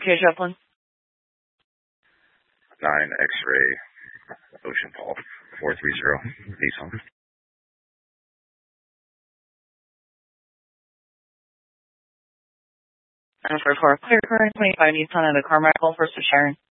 ETA Zeppelin. 9 X-ray Ocean Paul 430 Nissan. And for clear current 25 Nissan and a Carmichael, first of Sharon.